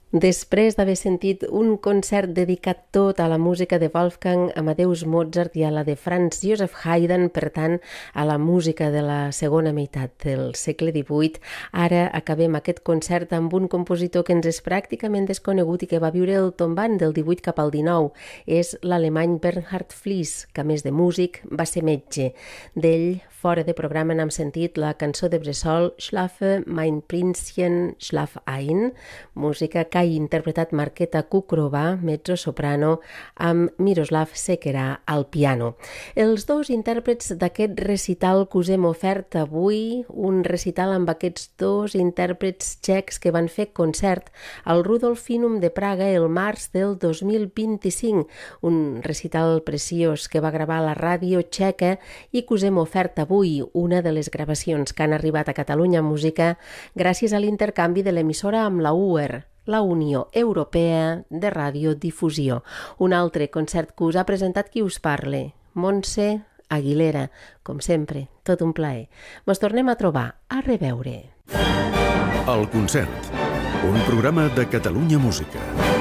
Després d'haver sentit un concert dedicat tot a la música de Wolfgang Amadeus Mozart i a la de Franz Joseph Haydn, per tant, a la música de la segona meitat del segle XVIII, ara acabem aquest concert amb un compositor que ens és pràcticament desconegut i que va viure el tombant del 18 cap al 19. És l'alemany Bernhard Fliess, que a més de músic va ser metge. D'ell, fora de programa, n'hem sentit la cançó de Bressol Schlafe mein Prinzchen schlaf ein, música que ha interpretat Markéta Kukrova, mezzo-soprano, amb Miroslav Sequera al piano. Els dos intèrprets d'aquest recital que us hem ofert avui, un recital amb aquests dos intèrprets txecs que van fer concert al Rudolfinum de Praga el març del 2025, un recital preciós que va gravar la ràdio txeca i que us hem ofert avui, una de les gravacions que han arribat a Catalunya Música gràcies a l'intercanvi de l'emissora amb la UR, la Unió Europea de Radiodifusió. Un altre concert que us ha presentat qui us parle, Montse Aguilera. Com sempre, tot un plaer. Mos tornem a trobar. A reveure. El concert, un programa de Catalunya Música.